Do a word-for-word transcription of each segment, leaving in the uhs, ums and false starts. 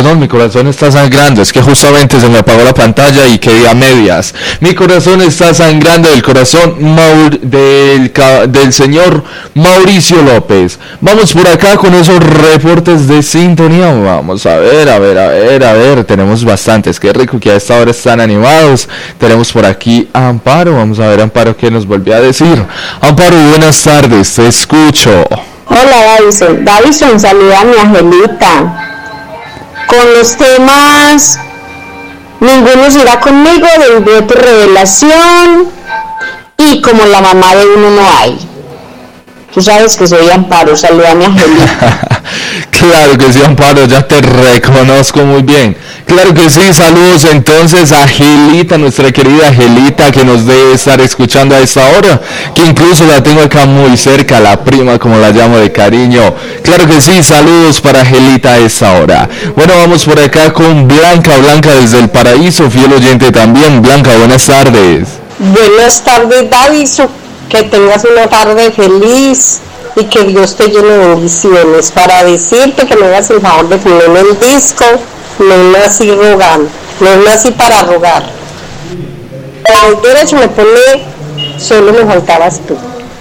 perdón, mi corazón está sangrando, es que justamente se me apagó la pantalla y quedé a medias. Mi corazón está sangrando, el corazón Maur, del, del señor Mauricio López. Vamos por acá con esos reportes de sintonía, vamos a ver, a ver, a ver, a ver, tenemos bastantes, qué rico que a esta hora están animados. Tenemos por aquí a Amparo, vamos a ver Amparo qué nos volvió a decir. Amparo, buenas tardes, te escucho. Hola Davison, Davison, saluda a mi Angelita. Con los temas Ninguno se irá conmigo, del dueto Revelación y Como la mamá de uno no hay. Tú sabes que soy Amparo, saluda a mi Angelita. Claro que sí, Amparo, ya te reconozco muy bien. Claro que sí, saludos entonces a Angelita, nuestra querida Angelita, que nos debe estar escuchando a esta hora, que incluso la tengo acá muy cerca, la prima, como la llamo de cariño. Claro que sí, saludos para Angelita a esta hora. Bueno, vamos por acá con Blanca, Blanca desde el Paraíso, fiel oyente también. Blanca, buenas tardes. Buenas tardes, Davison, que tengas una tarde feliz y que Dios te llene de bendiciones. Para decirte que me hagas el favor de ponerme el disco, no nací rogando, no nací para rogar. Para el derecho me pone, solo me faltabas tú.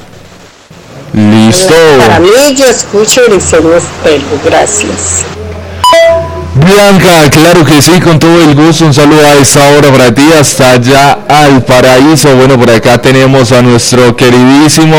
Listo. Para mí, yo escucho el diseño Estelo, gracias. Blanca, claro que sí, con todo el gusto, un saludo a esta hora para ti, hasta allá al Paraíso. Bueno, por acá tenemos a nuestro queridísimo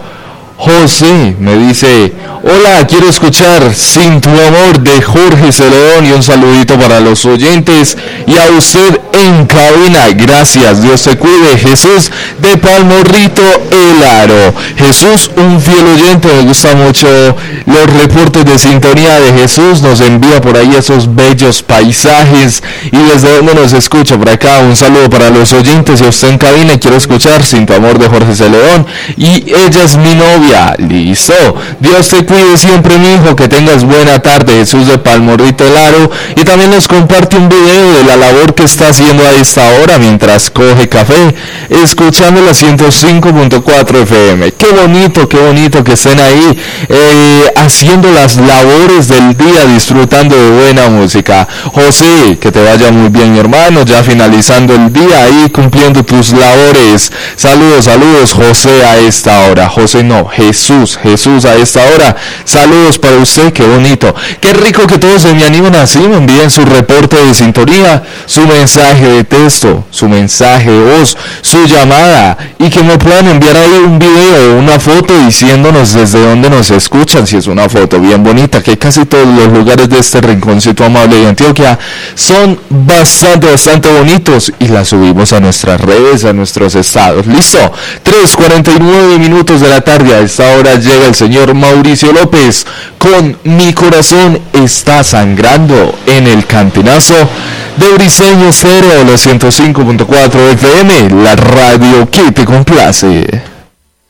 José, me dice: hola, quiero escuchar Sin tu amor de Jorge Celedón, y un saludito para los oyentes y a usted en cabina. Gracias, Dios te cuide. Jesús de Palmorrito El Aro. Jesús, un fiel oyente, me gusta mucho los reportes de sintonía de Jesús, nos envía por ahí esos bellos paisajes y desde donde nos escucha por acá. Un saludo para los oyentes y a usted en cabina. Quiero escuchar Sin tu amor de Jorge Celedón y Ella es mi novia. Listo. Dios te cuide siempre, mi hijo, que tengas buena tarde. Jesús de Palmorrito El Aro. Y también nos comparte un video de la labor que está haciendo a esta hora mientras coge café, escuchando la ciento cinco punto cuatro F M. Qué bonito, qué bonito que estén ahí eh, haciendo las labores del día, disfrutando de buena música. José, que te vaya muy bien, mi hermano, ya finalizando el día ahí, cumpliendo tus labores. Saludos, saludos, José, a esta hora. José no, Jesús, Jesús a esta hora. Saludos para usted, qué bonito. Qué rico que todos se me animen así, me envíen su reporte de sintonía, su mensaje de texto, su mensaje de voz, su llamada, y que me puedan enviar ahí un video o una foto diciéndonos desde dónde nos escuchan. Si es una foto bien bonita, que casi todos los lugares de este rinconcito amable de Antioquia son bastante, bastante bonitos, y la subimos a nuestras redes, a nuestros estados. Listo, tres cuarenta y nueve minutos de la tarde. A esta hora llega el señor Mauricio López con Mi corazón está sangrando en el cantinazo de Briseño Estéreo, los ciento cinco punto cuatro F M, la radio que te complace.